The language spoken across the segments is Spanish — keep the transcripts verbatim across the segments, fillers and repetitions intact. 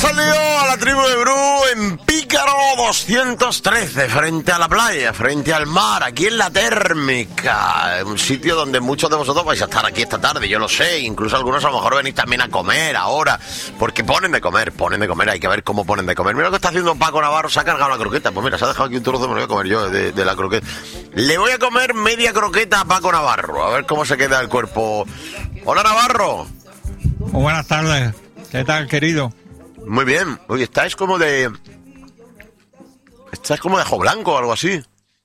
salido a la tribu de Bru en Pícaro doscientos trece, frente a la playa, frente al mar, aquí en la térmica, un sitio donde muchos de vosotros vais a estar aquí esta tarde, yo lo sé, incluso algunos a lo mejor venís también a comer ahora, porque ponen de comer, ponen de comer, hay que ver cómo ponen de comer. Mira lo que está haciendo Paco Navarro, se ha cargado la croqueta, pues mira, se ha dejado aquí un trozo, me lo voy a comer yo de, de la croqueta. Le voy a comer media croqueta a Paco Navarro, a ver cómo se queda el cuerpo. Hola, Navarro. Muy buenas tardes, ¿qué tal, querido? Muy bien. Oye, estáis como de... Estáis como de ajo blanco o algo así.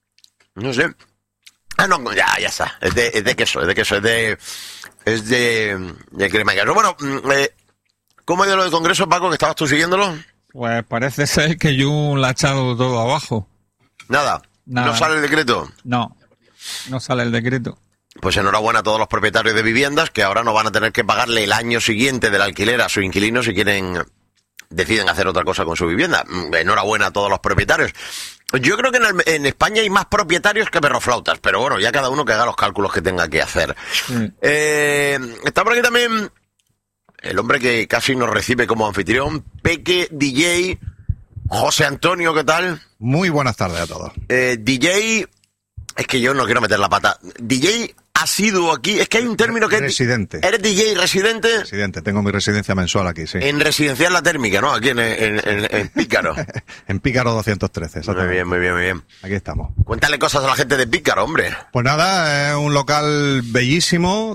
No sé. Ah, no, ya, ya está. Es de, es de queso, es de queso, es de... Es de... de crema y queso. Bueno, eh, ¿cómo ha ido lo del Congreso, Paco, que estabas tú siguiéndolo? Pues parece ser que Jun la ha echado todo abajo. Nada. Nada. ¿No sale el decreto? No, no sale el decreto. Pues enhorabuena a todos los propietarios de viviendas que ahora no van a tener que pagarle el año siguiente del alquiler a su inquilino si quieren... deciden hacer otra cosa con su vivienda. Enhorabuena a todos los propietarios. Yo creo que en, el, en España hay más propietarios que perroflautas, pero bueno, ya cada uno que haga los cálculos que tenga que hacer. Mm. Eh, está por aquí también el hombre que casi nos recibe como anfitrión, Peque D J, José Antonio, ¿qué tal? Muy buenas tardes a todos. Eh, D J, es que yo no quiero meter la pata. D J... asiduo aquí, es que hay un término que residente. Es... ¿Eres D J residente? Residente, tengo mi residencia mensual aquí, sí. En Residencial La Térmica, ¿no? Aquí en, en, en, en Pícaro. En Pícaro doscientos trece, muy bien, muy bien, muy bien. Aquí estamos. Cuéntale cosas a la gente de Pícaro, hombre. Pues nada, es un local bellísimo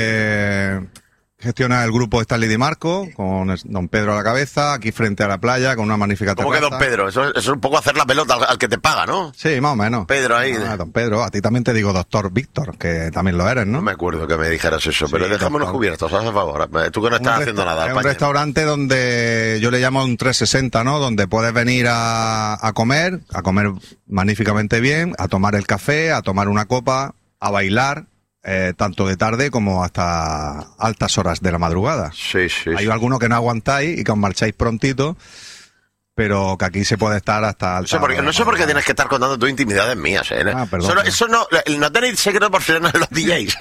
que gestiona el grupo Stanley Di Marco, con don Pedro a la cabeza, aquí frente a la playa, con una magnífica terraza. ¿Cómo que don Pedro? Eso, eso es un poco hacer la pelota al, al que te paga, ¿no? Sí, más o menos. Pedro ahí. Ah, don Pedro, a ti también te digo doctor Víctor, que también lo eres, ¿no? No me acuerdo que me dijeras eso, sí, pero déjame unos cubiertos, haz favor. Tú que no estás haciendo nada. Es un restaurante donde yo le llamo un trescientos sesenta, ¿no? Donde puedes venir a, a comer, a comer magníficamente bien, a tomar el café, a tomar una copa, a bailar. Eh, tanto de tarde como hasta altas horas de la madrugada. Sí, sí. Hay sí. algunos que no aguantáis y que os marcháis prontito, pero que aquí se puede estar hasta altas no sé por qué, no sé por qué tienes que estar contando tus intimidades mías, ¿eh? Ah, perdón. Solo, eso no, no tenéis secreto por frenar los D Js.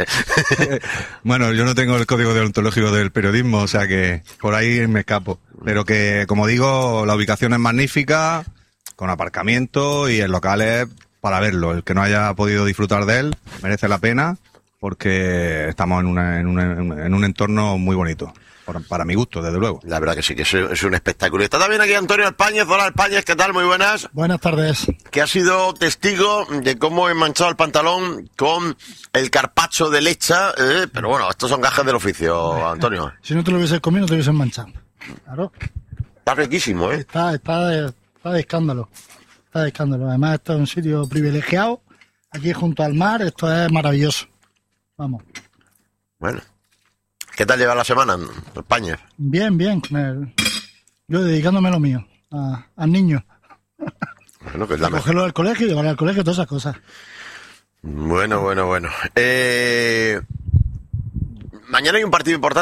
Bueno, yo no tengo el código deontológico del periodismo, o sea que por ahí me escapo. Pero que, como digo, la ubicación es magnífica, con aparcamiento y el local es para verlo. El que no haya podido disfrutar de él merece la pena, porque estamos en, una, en, una, en un entorno muy bonito, para, para mi gusto, desde luego. La verdad que sí, que es, es un espectáculo. Está también aquí Antonio Alpáñez. Hola, Alpáñez, ¿qué tal? Muy buenas. Buenas tardes. Que ha sido testigo de cómo he manchado el pantalón con el carpaccio de lecha, eh, pero bueno, estos son gajes del oficio, Antonio. Si no te lo hubieses comido, no te hubiesen manchado. Claro. Está riquísimo, ¿eh? Está, está, de, está de escándalo. Está de escándalo. Además, esto es un sitio privilegiado, aquí junto al mar, esto es maravilloso. Vamos. Bueno. ¿Qué tal lleva la semana, España? Bien, bien. Con el... Yo dedicándome a lo mío, a, al niño. Bueno, que es la a cogerlo del colegio y llevarlo al colegio, todas esas cosas. Bueno, bueno, bueno. Eh... Mañana hay un partido importante.